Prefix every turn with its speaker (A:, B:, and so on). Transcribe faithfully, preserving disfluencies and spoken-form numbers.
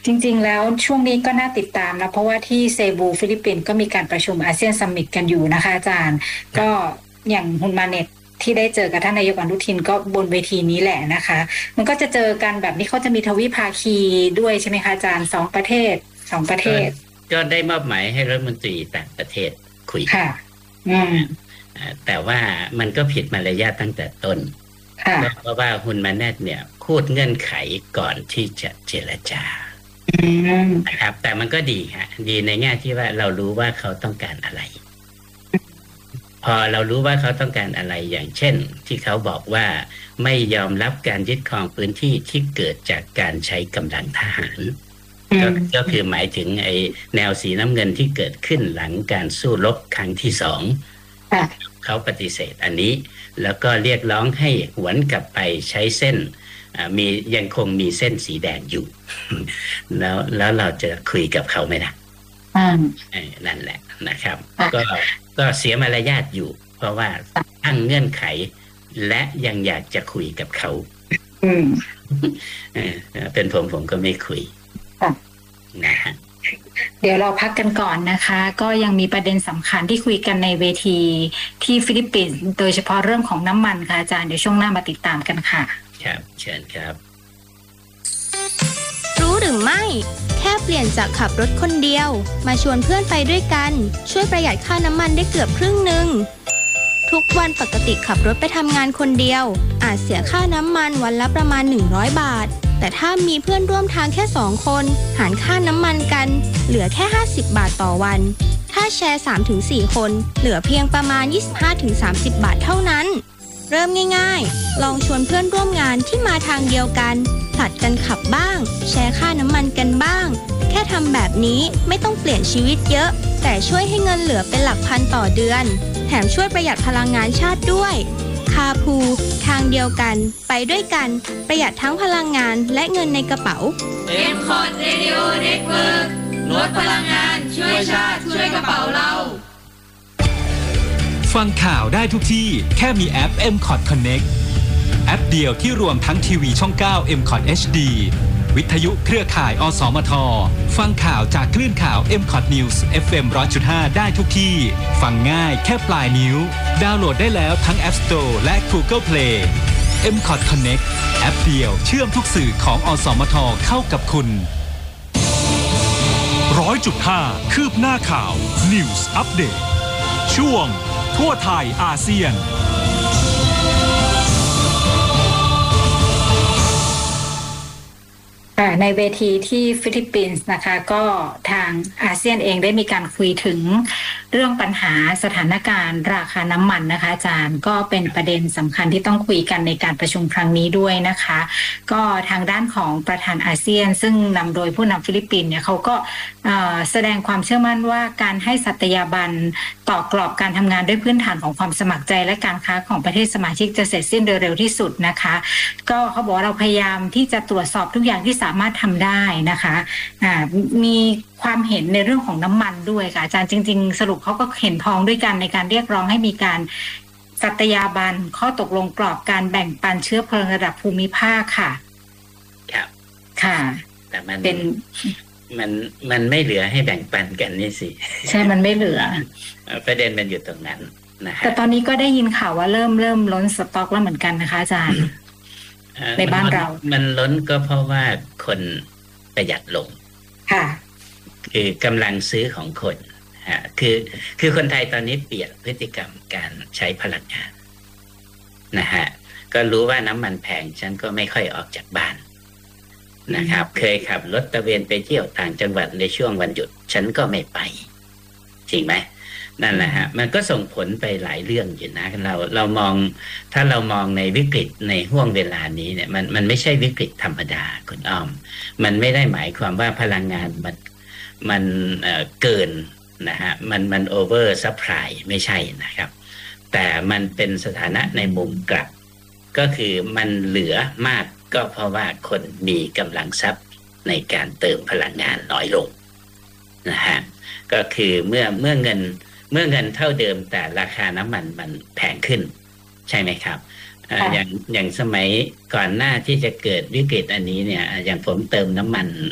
A: จริงๆแล้วช่วงนี้ก็น่าติดตามนะเพราะว่าที่เซบูฟิลิปปินส์ก็มีการประชุมอาเซียนซัมมิตกันอยู่นะคะอาจารย์ก็อย่างฮุนมาเน็ตที่ได้เจอกับท่านนายกอนุทินก็บนเวทีนี้แหละนะคะมันก็จะเจอกันแบบนี้เขาจะมีทวิภาคีด้วยใช่ไหมคะอาจารย์สองประเทศสองประเทศ
B: ก็ได้มอบหมายให้รัฐมนตรีต่างประเทศคุย
A: ค่ะอืม
B: แต่ว่ามันก็ผิดมารยาทตั้งแต่ต้นเพราะว่าฮุนมาเน็ตเนี่ยพูดเงื่อนไขก่อนที่จะเจรจานะครับแต่มันก็ดีฮะดีในแง่ที่ว่าเรารู้ว่าเขาต้องการอะไรพอเรารู้ว่าเขาต้องการอะไรอย่างเช่นที่เขาบอกว่าไม่ยอมรับการยึดครองพื้นที่ที่เกิดจากการใช้กำลังทหารก็ก็คือหมายถึงไอ้แนวสีน้ำเงินที่เกิดขึ้นหลังการสู้รบครั้งที่สองเขาปฏิเสธอันนี้แล้วก็เรียกร้องให้หวนกลับไปใช้เส้นมียังคงมีเส้นสีแดงอยู่แล้วแล้วเราจะคุยกับเขาไหมนะนั่นแหละนะครับก็ก็เสียมารยาทอยู่เพราะว่าตั้งเงื่อนไขและยังอยากจะคุยกับเขาเป็นผมผมก็ไม่คุยนะฮะ
A: เดี๋ยวเราพักกันก่อนนะคะก็ยังมีประเด็นสำคัญที่คุยกันในเวทีที่ฟิลิปปินส์โดยเฉพาะเรื่องของน้ำมันค่ะอาจารย์เดี๋ยวช่วงหน้ามาติดตามกันค่ะ
B: ครับเชิญครับ
C: รู้หรือไม่แค่เปลี่ยนจากขับรถคนเดียวมาชวนเพื่อนไปด้วยกันช่วยประหยัดค่าน้ำมันได้เกือบครึ่งหนึ่งทุกวันปกติขับรถไปทำงานคนเดียวอาจเสียค่าน้ำมันวันละประมาณหนึ่งร้อยบาทแต่ถ้ามีเพื่อนร่วมทางแค่สองคนหารค่าน้ำมันกันเหลือแค่ห้าสิบบาทต่อวันถ้าแชร์ สามถึงสี่ คนเหลือเพียงประมาณ ยี่สิบห้าถึงสามสิบ บาทเท่านั้นเริ่มง่ายๆลองชวนเพื่อนร่วมงานที่มาทางเดียวกันผลัดกันขับบ้างแชร์ค่าน้ำมันกันบ้างแค่ทำแบบนี้ไม่ต้องเปลี่ยนชีวิตเยอะแต่ช่วยให้เงินเหลือเป็นหลักพันต่อเดือนแถมช่วยประหยัดพลังงานชาติด้วยคาพูทางเดียวกันไปด้วยกันประหยัดทั้งพลังงานและเงินในกระเป๋า
D: เอ็ม คอท Radio Network ลดพลังงานช่วยชาติช่วยกระเป๋าเรา
E: ฟังข่าวได้ทุกที่แค่มีแอป เอ็ม คอท Connect แอปเดียวที่รวมทั้งทีวีช่อง เก้า เอ็ม คอท เอช ดี วิทยุเครือข่าย อสมท ฟังข่าวจากคลื่นข่าว เอ็ม คอท News เอฟ เอ็ม หนึ่งร้อยจุดห้า ได้ทุกที่ฟังง่ายแค่ปลายนิ้วดาวน์โหลดได้แล้วทั้ง App Store และ Google Play เอ็ม คอท Connect แอปเดียวเชื่อมทุกสื่อของอสมทเข้ากับคุณ
F: ร้อยจุดห้าคืบหน้าข่าว News Update ช่วงทั่วไทยอาเซียน
A: ในเวทีที่ฟิลิปปินส์นะคะก็ทางอาเซียนเองได้มีการคุยถึงเรื่องปัญหาสถานการณ์ราคาน้ำมันนะคะอาจารย์ก็เป็นประเด็นสำคัญที่ต้องคุยกันในการประชุมครั้งนี้ด้วยนะคะก็ทางด้านของประธานอาเซียนซึ่งนำโดยผู้นำฟิลิปปินส์เนี่ยเขาก็แสดงความเชื่อมั่นว่าการให้สัตยาบันต่อกรอบการทำงานด้วยพื้นฐานของความสมัครใจและการค้าของประเทศสมาชิกจะเสร็จสิ้นโดยเร็วที่สุดนะคะก็เขาบอกว่าเราพยายามที่จะตรวจสอบทุกอย่างที่สามารถทำได้นะคะมีความเห็นในเรื่องของน้ำมันด้วยค่ะอาจารย์จริงๆสรุปเขาก็เห็นพ้องด้วยกันในการเรียกร้องให้มีการสัตยาบันข้อตกลงกรอบการแบ่งปันเชื้อเพลิงระดับภูมิภาคค่ะ
B: ครับ
A: ค่ะ
B: แต่มันเป็นมันมันไม่เหลือให้แบ่งปันกันนี่สิ
A: ใช่มันไม่เหลือ
B: ประเด็นมันอยู่ตรงนั้นนะ
A: แต่ตอนนี้ก็ได้ยินข่าวว่าเริ่มเริ่มล้นสต็อกแล้วเหมือนกันนะคะอาจารย์ในบ้านเรา
B: มันล้นก็เพราะว่าคนประหยัดลง
A: ค่ะ
B: คือกำลังซื้อของคนฮะคือคือคนไทยตอนนี้เปลี่ยนพฤติกรรมการใช้พลังงานนะฮะก็รู้ว่าน้ำมันแพงฉันก็ไม่ค่อยออกจากบ้านนะครับเคยขับรถตระเวนไปเที่ยวต่างจังหวัดในช่วงวันหยุดฉันก็ไม่ไปจริงไหมนั่นแหละฮะมันก็ส่งผลไปหลายเรื่องอยู่นะเราเรามองถ้าเรามองในวิกฤตในห่วงเวลานี้เนี่ยมันมันไม่ใช่วิกฤตธรรมดาคุณอ้อมมันไม่ได้หมายความว่าพลังงานมันมันเอ่อเกินนะฮะมันมันโอเวอร์ซัพพลายไม่ใช่นะครับแต่มันเป็นสถานะในมุมกลับก็คือมันเหลือมากก็เพราะว่าคนมีกำลังทรัพย์ในการเติมพลังงานน้อยลงนะฮะก็คือเมื่อเมื่อเงินเมื่อเงินเท่าเดิมแต่ราคาน้ำมันมันแพงขึ้นใช่ไหมครับอย่างอย่างสมัยก่อนหน้าที่จะเกิดวิกฤตอันนี้เนี่ยอย่างผมเติมน้ำมัน